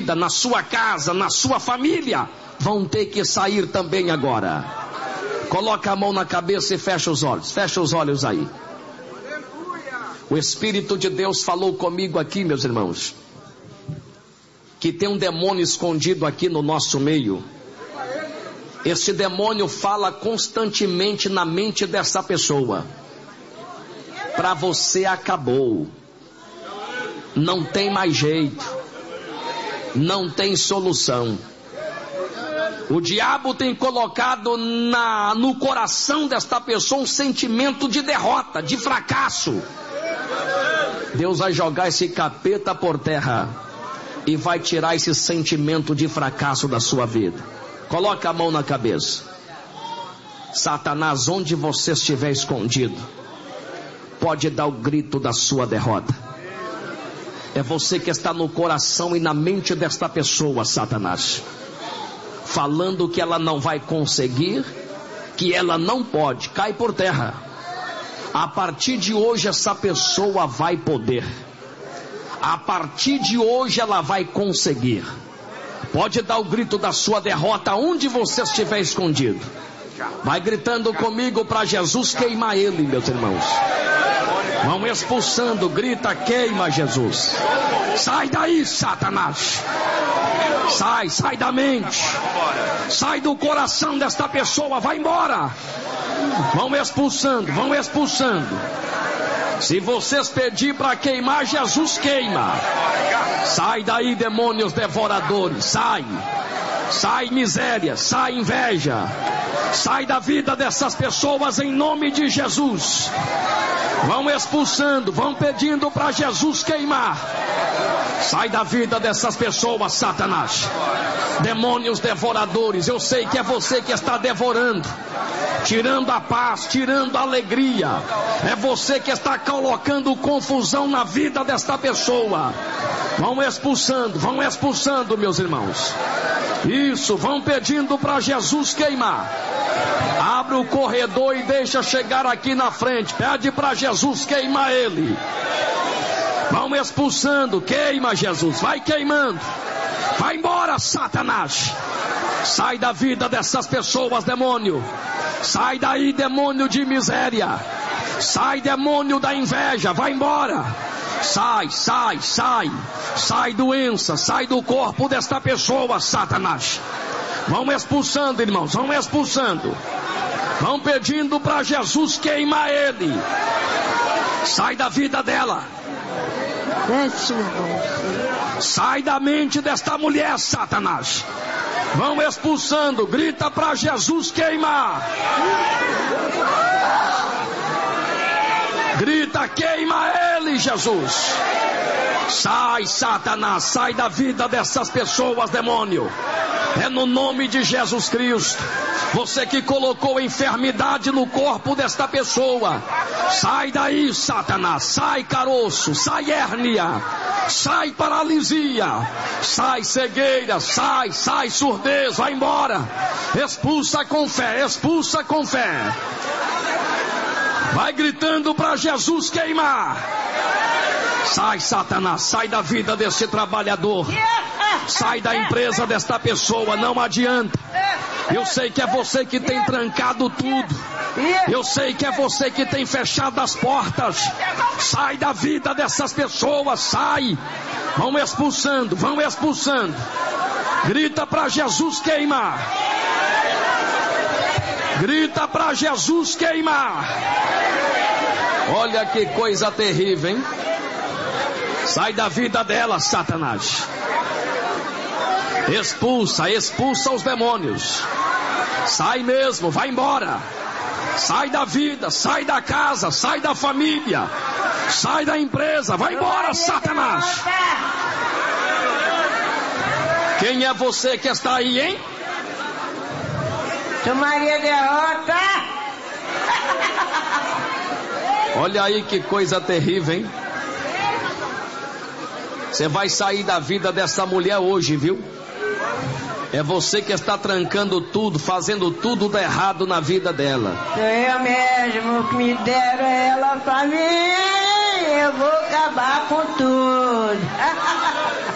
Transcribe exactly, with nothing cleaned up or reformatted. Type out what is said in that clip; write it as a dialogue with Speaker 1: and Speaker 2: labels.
Speaker 1: vida, na sua casa, na sua família, vão ter que sair também agora. Coloca a mão na cabeça e fecha os olhos. Fecha os olhos aí. O Espírito de Deus falou comigo aqui, meus irmãos, que tem um demônio escondido aqui no nosso meio. Esse demônio fala constantemente na mente dessa pessoa: para você acabou, não tem mais jeito, não tem solução. O diabo tem colocado na, no coração desta pessoa um sentimento de derrota, de fracasso. Deus vai jogar esse capeta por terra e vai tirar esse sentimento de fracasso da sua vida. Coloca a mão na cabeça. Satanás, onde você estiver escondido, pode dar o grito da sua derrota. É você que está no coração e na mente desta pessoa, Satanás, falando que ela não vai conseguir, que ela não pode. Cai por terra. A partir de hoje essa pessoa vai poder. A partir de hoje ela vai conseguir. Pode dar o grito da sua derrota onde você estiver escondido. Vai gritando comigo para Jesus queimar ele, meus irmãos. Vão expulsando, grita, queima Jesus. Sai daí, Satanás. Sai, sai da mente. Sai do coração desta pessoa, vai embora. Vão expulsando, vão expulsando. Se vocês pedir para queimar, Jesus queima. Sai daí, demônios devoradores, sai. Sai miséria, sai inveja. Sai da vida dessas pessoas em nome de Jesus. Vão expulsando, vão pedindo para Jesus queimar. Sai da vida dessas pessoas, Satanás. Demônios devoradores, eu sei que é você que está devorando, tirando a paz, tirando a alegria. É você que está colocando confusão na vida desta pessoa. Vão expulsando, vão expulsando, meus irmãos. Isso, vão pedindo para Jesus queimar. Abre o corredor e deixa chegar aqui na frente. Pede para Jesus queimar ele. Vão expulsando, queima Jesus, vai queimando. Vai embora, Satanás. Sai da vida dessas pessoas, demônio. Sai daí, demônio de miséria. Sai, demônio da inveja, vai embora. Sai, sai, sai. Sai doença, sai do corpo desta pessoa, Satanás. Vão expulsando, irmãos, vão expulsando. Vão pedindo para Jesus queimar ele. Sai da vida dela. Sai da mente desta mulher, Satanás. Vão expulsando, grita para Jesus queimar. Grita, queima ele, Jesus. Sai, Satanás, sai da vida dessas pessoas, demônio. É no nome de Jesus Cristo. Você que colocou enfermidade no corpo desta pessoa, sai daí, Satanás. Sai caroço, sai hérnia, sai paralisia, sai cegueira, sai, sai surdez, vai embora. Expulsa com fé, expulsa com fé. Vai gritando para Jesus queimar. Sai, Satanás, sai da vida desse trabalhador. Sai da empresa desta pessoa, não adianta. Eu sei que é você que tem trancado tudo. Eu sei que é você que tem fechado as portas. Sai da vida dessas pessoas, sai. Vão expulsando, vão expulsando. Grita para Jesus queimar. Grita para Jesus queimar. Olha que coisa terrível, hein? Sai da vida dela, Satanás. Expulsa, expulsa os demônios. Sai mesmo, vai embora. Sai da vida, sai da casa, sai da família, sai da empresa, vai embora, Satanás. Quem é você que está aí, hein?
Speaker 2: Sou Maria Derrota.
Speaker 1: Olha aí que coisa terrível, hein? Você vai sair da vida dessa mulher hoje, viu? É você que está trancando tudo, fazendo tudo de errado na vida dela.
Speaker 2: Sou eu mesmo que me deram ela pra mim. Eu vou acabar com tudo.